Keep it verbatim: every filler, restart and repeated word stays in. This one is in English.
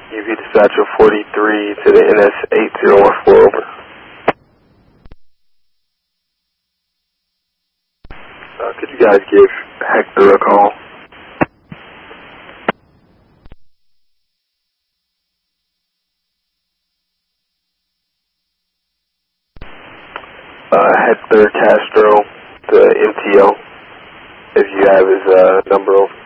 U V Dispatcher forty-three to the N S eight zero one four, over. Uh, could you guys give Hector a call? Uh, Hector Castro, the M T O, if you have his uh, number over.